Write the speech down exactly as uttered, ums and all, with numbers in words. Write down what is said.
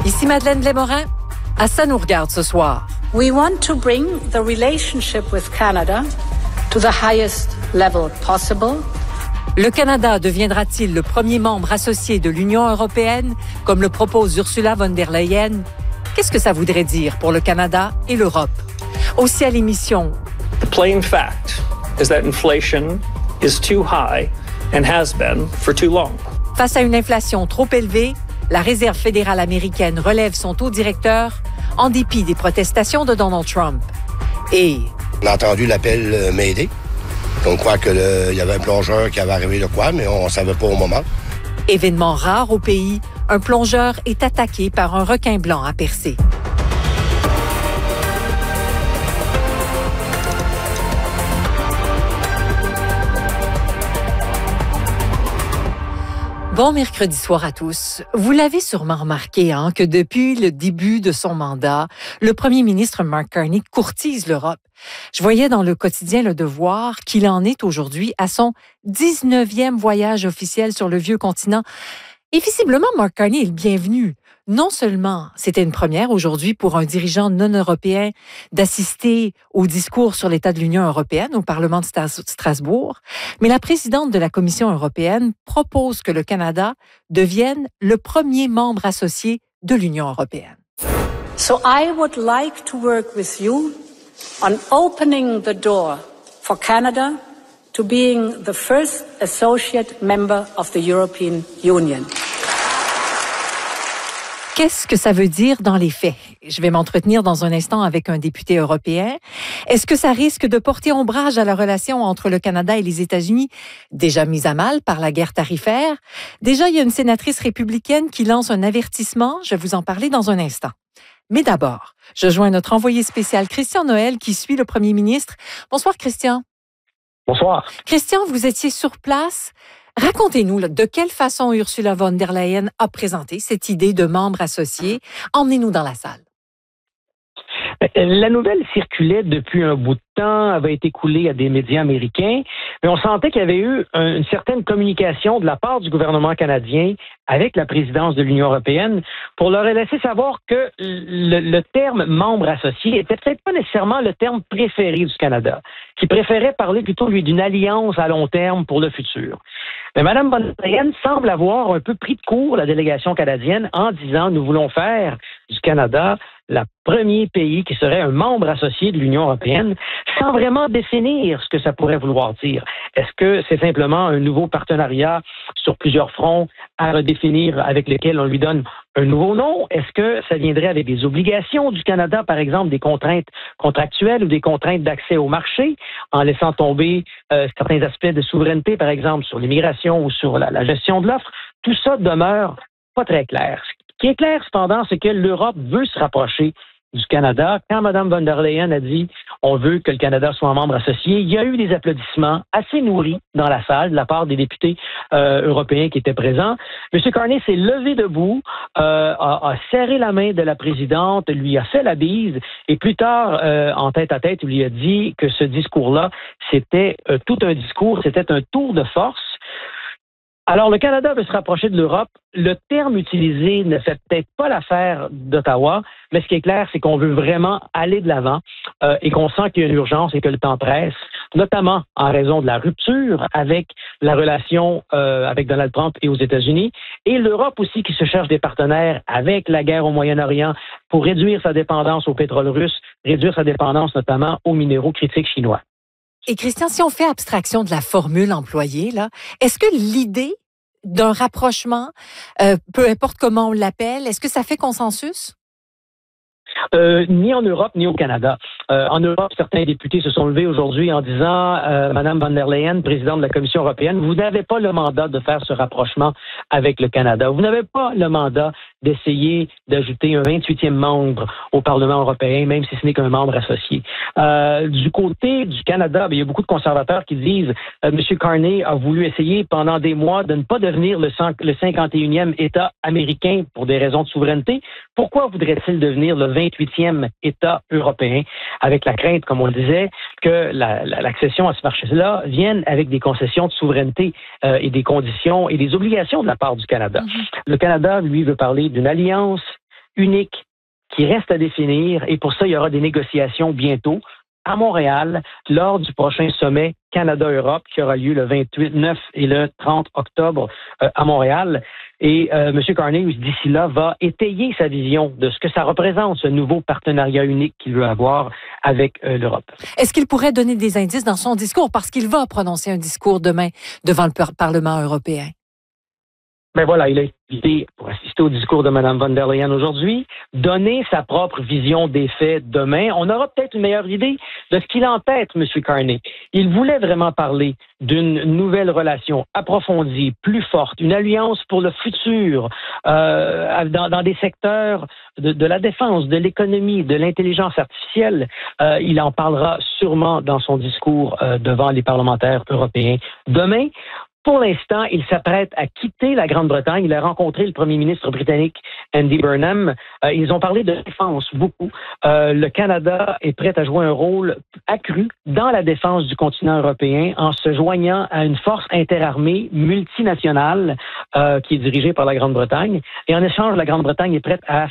Ici Madeleine Blais-Morin. À ça nous regarde ce soir. We want to bring the relationship with Canada to the highest level possible. Le Canada deviendra-t-il le premier membre associé de l'Union européenne, comme le propose Ursula von der Leyen? Qu'est-ce que ça voudrait dire pour le Canada et l'Europe? Aussi à l'émission. The plain fact is that inflation is too high and has been for too long. Face à une inflation trop élevée, la Réserve fédérale américaine relève son taux directeur en dépit des protestations de Donald Trump. Et... On a entendu l'appel euh, Mayday. On croit qu'il y avait un plongeur qui avait arrivé de quoi, mais on ne savait pas au moment. Événement rare au pays, un plongeur est attaqué par un requin blanc à Percé. Bon mercredi soir à tous. Vous l'avez sûrement remarqué hein, que depuis le début de son mandat, le premier ministre Mark Carney courtise l'Europe. Je voyais dans le quotidien Le Devoir qu'il en est aujourd'hui à son dix-neuvième voyage officiel sur le vieux continent. Et visiblement, Mark Carney est le bienvenu. Non seulement c'était une première aujourd'hui pour un dirigeant non européen d'assister au discours sur l'état de l'Union européenne au Parlement de Strasbourg, mais la présidente de la Commission européenne propose que le Canada devienne le premier membre associé de l'Union européenne. So I would like to work with you on opening the door for Canada to being the first associate member of the European Union. Qu'est-ce que ça veut dire dans les faits? Je vais m'entretenir dans un instant avec un député européen. Est-ce que ça risque de porter ombrage à la relation entre le Canada et les États-Unis, déjà mise à mal par la guerre tarifaire? Déjà, il y a une sénatrice républicaine qui lance un avertissement. Je vais vous en parler dans un instant. Mais d'abord, je joins notre envoyé spécial Christian Noël qui suit le premier ministre. Bonsoir, Christian. Bonsoir. Christian, vous étiez sur place. Racontez-nous là, de quelle façon Ursula von der Leyen a présenté cette idée de membre associé. Emmenez-nous dans la salle. La nouvelle circulait depuis un bout de temps, avait été coulée à des médias américains, mais on sentait qu'il y avait eu une certaine communication de la part du gouvernement canadien avec la présidence de l'Union européenne pour leur laisser savoir que le, le terme membre associé était peut-être pas nécessairement le terme préféré du Canada, qui préférait parler plutôt lui d'une alliance à long terme pour le futur. Mais Mme von der Leyen semble avoir un peu pris de court la délégation canadienne en disant nous voulons faire du Canada le premier pays qui serait un membre associé de l'Union européenne, sans vraiment définir ce que ça pourrait vouloir dire. Est-ce que c'est simplement un nouveau partenariat sur plusieurs fronts à redéfinir avec lequel on lui donne un nouveau nom? Est-ce que ça viendrait avec des obligations du Canada, par exemple, des contraintes contractuelles ou des contraintes d'accès au marché, en laissant tomber euh, certains aspects de souveraineté, par exemple, sur l'immigration ou sur la, la gestion de l'offre? Tout ça demeure pas très clair. Ce qui est clair, cependant, c'est que l'Europe veut se rapprocher du Canada. Quand Mme von der Leyen a dit « on veut que le Canada soit un membre associé », il y a eu des applaudissements assez nourris dans la salle de la part des députés euh, européens qui étaient présents. M. Carney s'est levé debout, euh, a, a serré la main de la présidente, lui a fait la bise et plus tard, euh, en tête-à-tête, il lui a dit que ce discours-là, c'était euh, tout un discours, c'était un tour de force. Alors, le Canada veut se rapprocher de l'Europe. Le terme utilisé ne fait peut-être pas l'affaire d'Ottawa, mais ce qui est clair, c'est qu'on veut vraiment aller de l'avant euh, et qu'on sent qu'il y a une urgence et que le temps presse, notamment en raison de la rupture avec la relation euh, avec Donald Trump et aux États-Unis, et l'Europe aussi qui se cherche des partenaires avec la guerre au Moyen-Orient pour réduire sa dépendance au pétrole russe, réduire sa dépendance notamment aux minéraux critiques chinois. Et Christian, si on fait abstraction de la formule employée, là, est-ce que l'idée d'un rapprochement, euh, peu importe comment on l'appelle, est-ce que ça fait consensus? Euh, ni en Europe, ni au Canada. Euh, en Europe, certains députés se sont levés aujourd'hui en disant euh, Mme von der Leyen, présidente de la Commission européenne, vous n'avez pas le mandat de faire ce rapprochement avec le Canada. Vous n'avez pas le mandat d'essayer d'ajouter un vingt-huitième membre au Parlement européen, même si ce n'est qu'un membre associé. Euh, du côté du Canada, bien, il y a beaucoup de conservateurs qui disent euh, M. Carney a voulu essayer pendant des mois de ne pas devenir le, le cinquante et unième État américain pour des raisons de souveraineté. Pourquoi voudrait-il devenir le vingt-huitième État européen, avec la crainte, comme on le disait, que la, la, l'accession à ce marché-là vienne avec des concessions de souveraineté euh, et des conditions et des obligations de la part du Canada. Mm-hmm. Le Canada, lui, veut parler d'une alliance, unique qui reste à définir et pour ça, il y aura des négociations bientôt à Montréal lors du prochain sommet Canada-Europe qui aura lieu le vingt-huit, neuf et le trente octobre euh, à Montréal. Et euh, M. Carney, d'ici là, va étayer sa vision de ce que ça représente, ce nouveau partenariat unique qu'il veut avoir avec euh, l'Europe. Est-ce qu'il pourrait donner des indices dans son discours? Parce qu'il va prononcer un discours demain devant le par- Parlement européen. Ben voilà, il a été pour assister au discours de Mme von der Leyen aujourd'hui, donner sa propre vision des faits demain. On aura peut-être une meilleure idée de ce qu'il a en tête, M. Carney. Il voulait vraiment parler d'une nouvelle relation approfondie, plus forte, une alliance pour le futur, euh, dans, dans des secteurs de, de la défense, de l'économie, de l'intelligence artificielle. Euh, il en parlera sûrement dans son discours euh, devant les parlementaires européens demain. Pour l'instant, il s'apprête à quitter la Grande-Bretagne. Il a rencontré le premier ministre britannique Andy Burnham. Euh, ils ont parlé de défense beaucoup. Euh, le Canada est prêt à jouer un rôle accru dans la défense du continent européen en se joignant à une force interarmée multinationale euh, qui est dirigée par la Grande-Bretagne. Et en échange, la Grande-Bretagne est prête à